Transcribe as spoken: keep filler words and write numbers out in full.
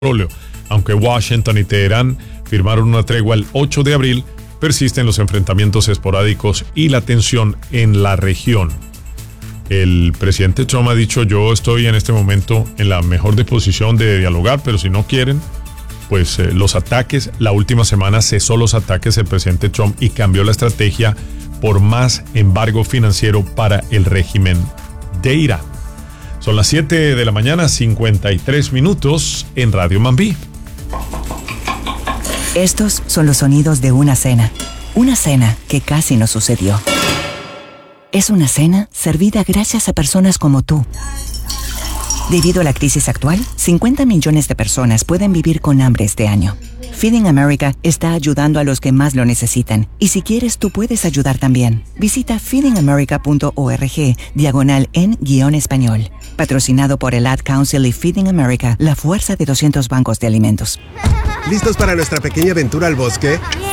petróleo. Aunque Washington y Teherán firmaron una tregua el ocho de abril, persisten los enfrentamientos esporádicos y la tensión en la región. El presidente Trump ha dicho: yo estoy en este momento en la mejor disposición de dialogar, pero si no quieren, pues eh, los ataques. La última semana cesó los ataques el presidente Trump y cambió la estrategia por más embargo financiero para el régimen de Irán. Son las siete de la mañana, cincuenta y tres minutos en Radio Mambí. Estos son los sonidos de una cena. Una cena que casi no sucedió. Es una cena servida gracias a personas como tú. Debido a la crisis actual, cincuenta millones de personas pueden vivir con hambre este año. Feeding America está ayudando a los que más lo necesitan. Y si quieres, tú puedes ayudar también. Visita feeding america punto org, diagonal en guión español. Patrocinado por el Ad Council y Feeding America, la fuerza de doscientos bancos de alimentos. ¿Listos para nuestra pequeña aventura al bosque?